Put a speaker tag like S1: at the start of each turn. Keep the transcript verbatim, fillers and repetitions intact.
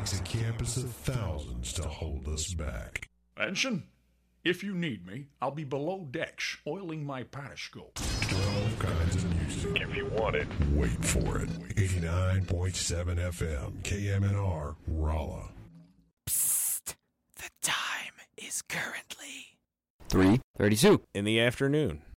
S1: takes a campus of thousands to hold us back.
S2: Ensign, if you need me, I'll be below decks, oiling my periscope.
S1: twelve kinds of music.
S3: If you want it.
S1: Wait for it. eighty-nine point seven F M, K M N R, Rolla.
S4: Psst. The time is currently three thirty-two
S5: in the afternoon.